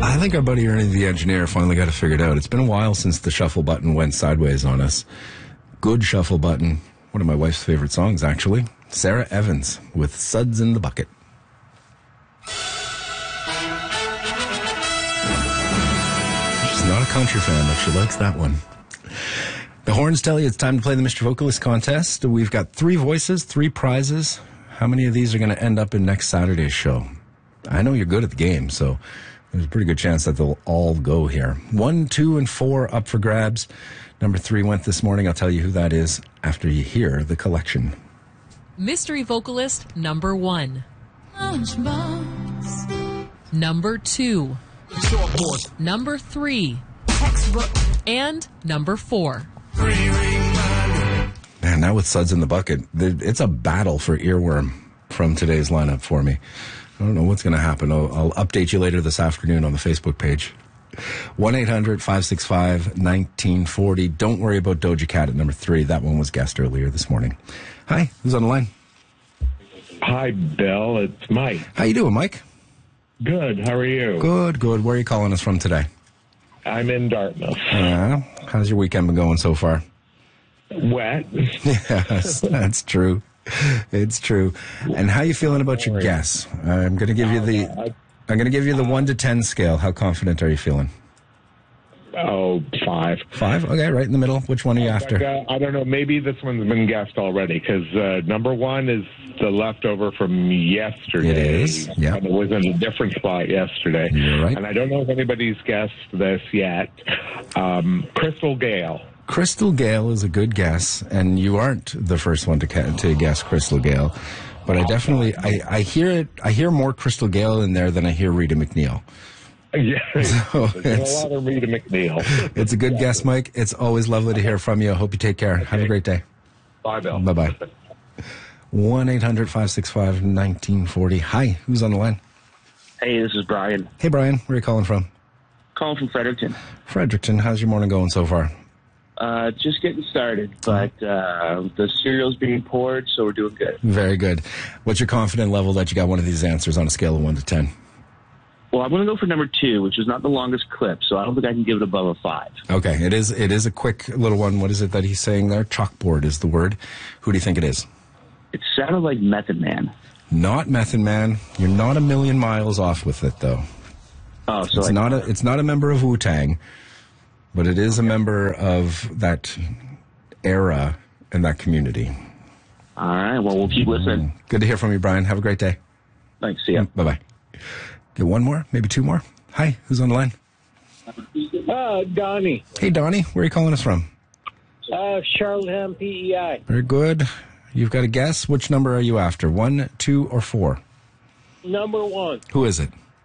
I think our buddy Ernie the engineer finally got it figured out. It's been a while since the shuffle button went sideways on us. Good shuffle button. One of my wife's favorite songs, actually. Sarah Evans with Suds in the Bucket. She's not a country fan, but she likes that one. The horns tell you it's time to play the Mr. Vocalist contest. We've got 3 voices, 3 prizes. How many of these are going to end up in next Saturday's show? I know you're good at the game, so there's a pretty good chance that they'll all go here. 1, 2, and 4 up for grabs. Number 3 went this morning. I'll tell you who that is after you hear the collection. Mystery vocalist number 1. Number 2. Number 3. And number 4. Man, now with Suds in the Bucket, it's a battle for earworm from today's lineup for me. I don't know what's going to happen. I'll update you later this afternoon on the Facebook page. 1-800-565-1940. Don't worry about Doja Cat at number 3. That one was guessed earlier this morning. Hi, who's on the line? Hi, Bill. It's Mike. How you doing, Mike? Good. How are you? Good. Where are you calling us from today? I'm in Dartmouth. Yeah. How's your weekend been going so far? Wet. Yes, that's true. It's true. And how you feeling about your guess? I'm going to give you the 1 to 10 scale. How confident are you feeling? 5. 5? Okay, right in the middle. Which one are you after? I don't know. Maybe this one's been guessed already because number 1 is the leftover from yesterday. It is, yeah. And it was in a different spot yesterday. You're right. And I don't know if anybody's guessed this yet. Crystal Gale. Crystal Gale is a good guess, and you aren't the first one to guess Crystal Gale. But I definitely, I hear it. I hear more Crystal Gale in there than I hear Rita McNeil. Yeah, so there's a lot of Rita McNeil. It's a good guess, Mike. It's always lovely to hear from you. I hope you take care. Okay. Have a great day. Bye, Bill. Bye-bye. 1-800-565-1940. Hi, who's on the line? Hey, this is Brian. Hey, Brian. Where are you calling from? Calling from Fredericton. Fredericton. How's your morning going so far? Just getting started, but the cereal's being poured, so we're doing good. Very good. What's your confidence level that you got one of these answers on a scale of 1 to 10? Well, I'm going to go for number 2, which is not the longest clip, so I don't think I can give it above a 5. Okay, it is a quick little one. What is it that he's saying there? Chalkboard is the word. Who do you think it is? It sounded like Method Man. Not Method Man. You're not a million miles off with it, though. Oh, so it's not a member of Wu-Tang, but it is a member of that era and that community. All right, well, we'll keep listening. Good to hear from you, Brian. Have a great day. Thanks. See ya. Bye-bye. Get one more, maybe 2 more. Hi, who's on the line? Donnie. Hey, Donnie. Where are you calling us from? Charlottetown, PEI. Very good. You've got a guess. Which number are you after? 1, 2, or 4? Number 1. Who is it?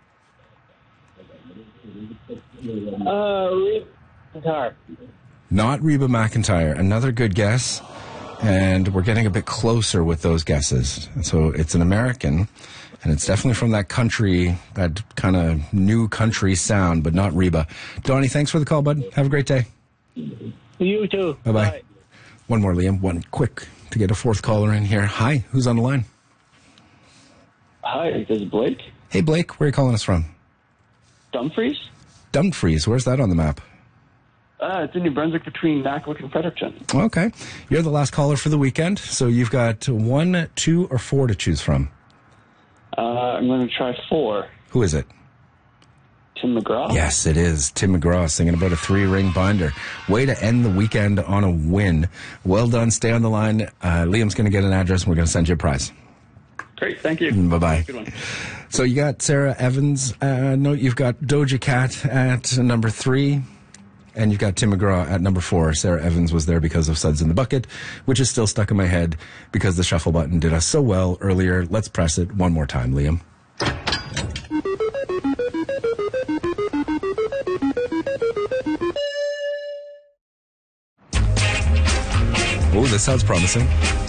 Reba McEntire. Not Reba McEntire. Another good guess. And we're getting a bit closer with those guesses. So it's an American, and it's definitely from that country, that kind of new country sound, but not Reba. Donnie, thanks for the call, bud. Have a great day. You too. Bye-bye. Bye. One more, Liam. One quick to get a 4th caller in here. Hi, who's on the line? Hi, this is Blake. Hey, Blake. Where are you calling us from? Dumfries? Dumfries. Where's that on the map? It's in New Brunswick between Nackwick and Fredericton. Okay. You're the last caller for the weekend, so you've got 1, 2, or 4 to choose from. I'm going to try 4. Who is it? Tim McGraw? Yes, it is. Tim McGraw singing about a 3-ring binder. Way to end the weekend on a win. Well done. Stay on the line. Liam's going to get an address, and we're going to send you a prize. Great. Thank you. Bye-bye. Good one. So you got Sarah Evans. No, you've got Doja Cat at number 3. And you've got Tim McGraw at number 4. Sarah Evans was there because of Suds in the Bucket, which is still stuck in my head because the shuffle button did us so well earlier. Let's press it one more time, Liam. Oh, this sounds promising.